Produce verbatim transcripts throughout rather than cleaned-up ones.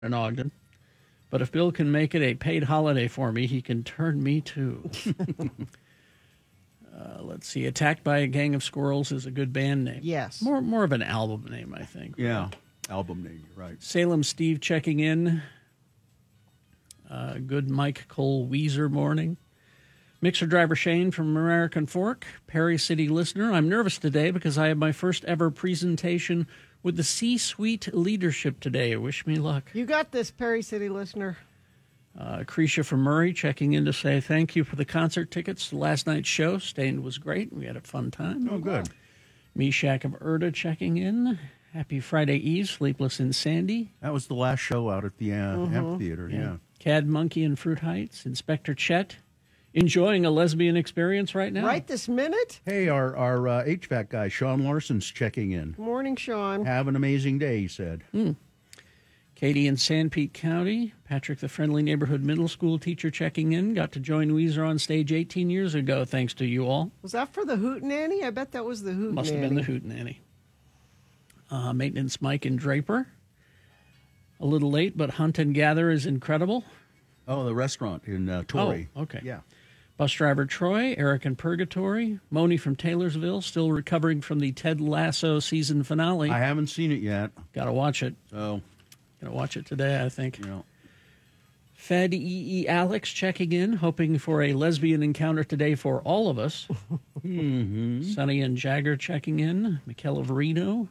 in Ogden. But if Bill can make it a paid holiday for me, he can turn me too. uh, let's see. Attacked by a Gang of Squirrels is a good band name. Yes. More more of an album name, I think. Yeah, album name, right. Salem Steve checking in. Uh, good Mike Cole Weezer morning. Mixer driver Shane from American Fork. Perry City listener. I'm nervous today because I have my first ever presentation with the C-suite leadership today. Wish me luck. You got this, Perry City listener. Uh, Cretia from Murray checking in to say thank you for the concert tickets to last night's show. Stained was great. We had a fun time. Oh, good. Meshach of Erda checking in. Happy Friday Eve, Sleepless in Sandy. That was the last show out at the uh, mm-hmm. amphitheater, yeah. yeah. Cad Monkey in Fruit Heights. Inspector Chet. Enjoying a lesbian experience right now? Right this minute? Hey, our, our uh, H V A C guy, Sean Larson's checking in. Morning, Sean. Have an amazing day, he said. Hmm. Katie in Sanpete County. Patrick, the friendly neighborhood middle school teacher, checking in. Got to join Weezer on stage eighteen years ago, thanks to you all. Was that for the Hootenanny? I bet that was the Hootenanny. Must have been the Hootenanny. Uh, Maintenance Mike in Draper. A little late, but Hunt and Gather is incredible. Oh, the restaurant in uh, Torrey. Oh, okay. Yeah. Bus driver Troy, Eric in Purgatory, Moni from Taylorsville, still recovering from the Ted Lasso season finale. I haven't seen it yet. Got to watch it. Oh. Got to watch it today, I think. Yeah. Fed E E Alex checking in, hoping for a lesbian encounter today for all of us. mm-hmm. Sonny and Jagger checking in. Michaela Verino.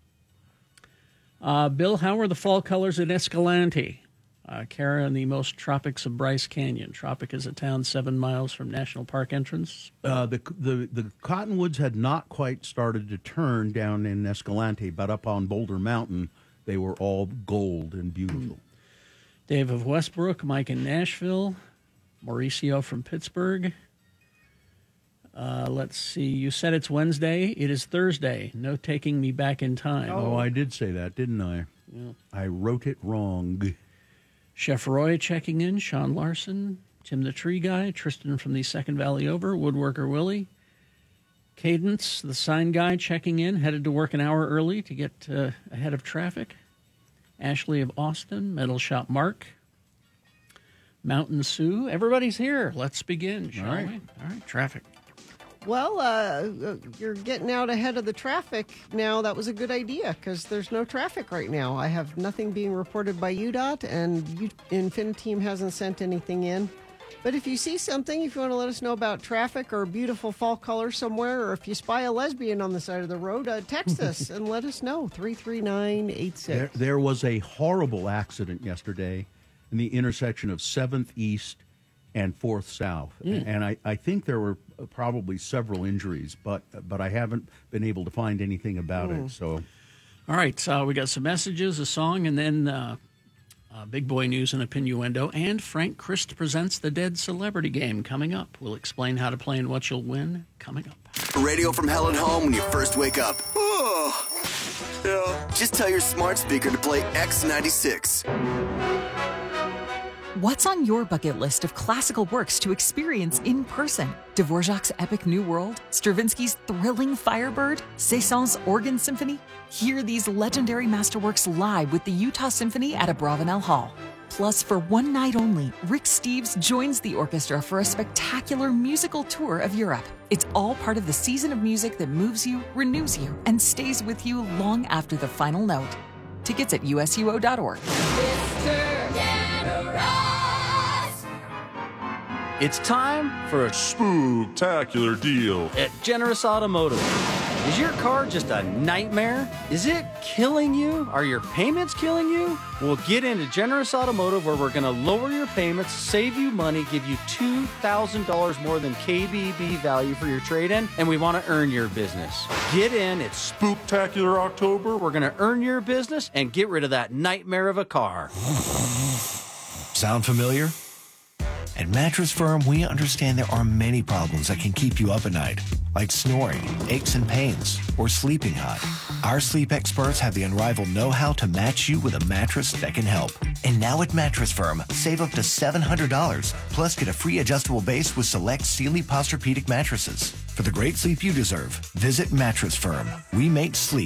Uh, Bill, how are the fall colors in Escalante? Uh, Kara in the most tropics of Bryce Canyon. Tropic is a town seven miles from National Park entrance. Uh, the, the the cottonwoods had not quite started to turn down in Escalante, but up on Boulder Mountain, they were all gold and beautiful. Dave of Westbrook, Mike in Nashville, Mauricio from Pittsburgh. Uh, let's see. You said it's Wednesday. It is Thursday. No taking me back in time. Oh, I did say that, didn't I? Yeah. I wrote it wrong. Chef Roy checking in, Sean Larson, Tim the Tree Guy, Tristan from the Second Valley Over, Woodworker Willie, Cadence, the sign guy checking in, headed to work an hour early to get uh, ahead of traffic, Ashley of Austin, Metal Shop Mark, Mountain Sue. Everybody's here. Let's begin, shall All right. we? All right, traffic. Well, uh, you're getting out ahead of the traffic now. That was a good idea because there's no traffic right now. I have nothing being reported by U D O T, and U- Infiniteam hasn't sent anything in. But if you see something, if you want to let us know about traffic or beautiful fall colors somewhere, or if you spy a lesbian on the side of the road, uh, text us and let us know. three three nine eight six. There, there was a horrible accident yesterday in the intersection of seventh East and fourth South. Mm. And I, I think there were probably several injuries, but but I haven't been able to find anything about mm. it. So, all right, so we got some messages, a song, and then uh, uh, Big Boy News and a Pinuendo. And Frank Christ presents the Dead Celebrity Game coming up. We'll explain how to play and what you'll win coming up. Radio from hell at home when you first wake up. Oh, yeah. Just tell your smart speaker to play X ninety-six. What's on your bucket list of classical works to experience in person? Dvorak's epic New World? Stravinsky's thrilling Firebird? Saint-Saëns Organ Symphony? Hear these legendary masterworks live with the Utah Symphony at Abravanel Hall. Plus, for one night only, Rick Steves joins the orchestra for a spectacular musical tour of Europe. It's all part of the season of music that moves you, renews you, and stays with you long after the final note. Tickets at U S U O dot org. It's time for a spooktacular deal at Generous Automotive. Is your car just a nightmare? Is it killing you? Are your payments killing you? Well, get into Generous Automotive where we're going to lower your payments, save you money, give you two thousand dollars more than K B B value for your trade-in, and we want to earn your business. Get in. It's Spooktacular October. We're going to earn your business and get rid of that nightmare of a car. Sound familiar? At Mattress Firm, we understand there are many problems that can keep you up at night, like snoring, aches and pains, or sleeping hot. Our sleep experts have the unrivaled know-how to match you with a mattress that can help. And now at Mattress Firm, save up to seven hundred dollars, plus get a free adjustable base with select Sealy Posturepedic mattresses. For the great sleep you deserve, visit Mattress Firm. We make sleep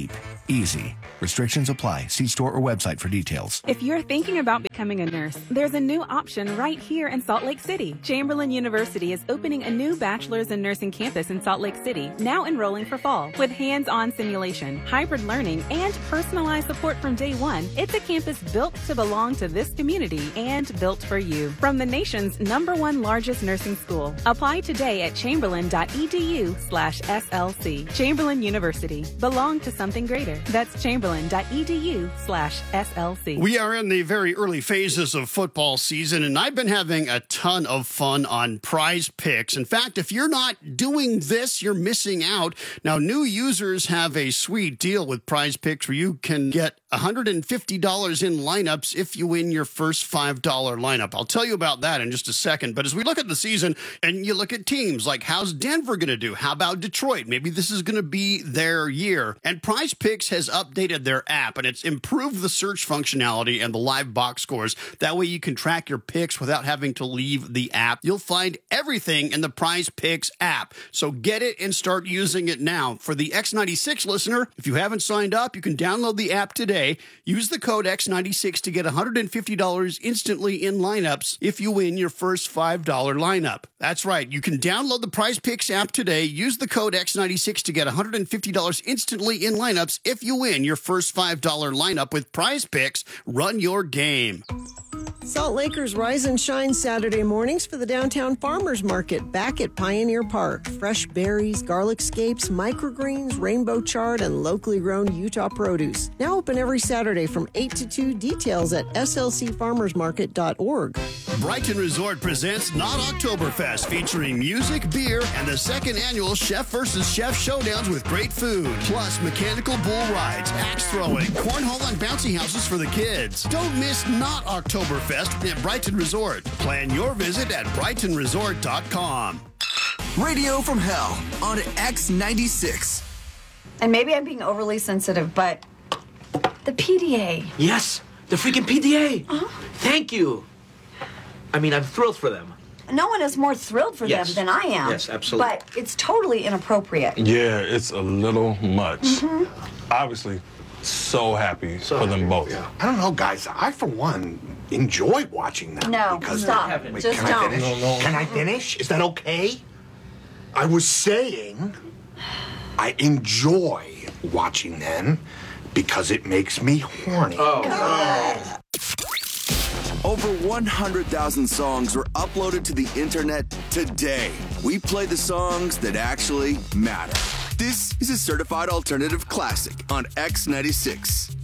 Easy. Restrictions apply. See store or website for details. If you're thinking about becoming a nurse, there's a new option right here in Salt Lake City. Chamberlain University is opening a new bachelor's in nursing campus in Salt Lake City, now enrolling for fall. With hands-on simulation, hybrid learning, and personalized support from day one, it's a campus built to belong to this community and built for you. From the nation's number one largest nursing school. Apply today at chamberlain.edu slash SLC. Chamberlain University. Belong to something greater. That's chamberlain.edu slash SLC. We are in the very early phases of football season, and I've been having a ton of fun on Prize Picks. In fact, if you're not doing this, you're missing out. Now, new users have a sweet deal with Prize Picks where you can get one hundred fifty dollars in lineups if you win your first five dollar lineup. I'll tell you about that in just a second. But as we look at the season and you look at teams like how's Denver going to do? How about Detroit? Maybe this is going to be their year. And Prize Picks has updated their app and it's improved the search functionality and the live box scores. That way you can track your picks without having to leave the app. You'll find everything in the Prize Picks app. So get it and start using it now. For the X ninety-six listener, if you haven't signed up, you can download the app today. Use the code X ninety-six to get one hundred fifty dollars instantly in lineups if you win your first five dollar lineup. That's right. You can download the Prize Picks app today. Use the code X ninety-six to get one hundred fifty dollars instantly in lineups if you win your first five dollar lineup with Prize Picks. Run your game. Salt Lakers rise and shine Saturday mornings for the Downtown Farmers Market back at Pioneer Park. Fresh berries, garlic scapes, microgreens, rainbow chard, and locally grown Utah produce. Now open every Saturday from eight to two. Details at S L C farmers market dot org. Brighton Resort presents Not Oktoberfest, featuring music, beer, and the second annual Chef versus Chef showdowns with great food. Plus mechanical bull rides, axe throwing, cornhole, and bouncy houses for the kids. Don't miss Not Oktoberfest at Brighton Resort. Plan your visit at brighton resort dot com. Radio from Hell on X ninety-six. And maybe I'm being overly sensitive, but the P D A. Yes, the freaking P D A. Uh-huh. Thank you. I mean, I'm thrilled for them. No one is more thrilled for Yes. them than I am. Yes, absolutely. But it's totally inappropriate. Yeah, it's a little much. Mm-hmm. Obviously, so happy for them both. I don't know, guys. I, for one, enjoy watching them. No, because stop. Wait, Just can don't. I finish? No, no. Can I finish? Is that okay? I was saying I enjoy watching them because it makes me horny. Oh. Over one hundred thousand songs were uploaded to the internet today. We play the songs that actually matter. This is a certified alternative classic on X ninety-six.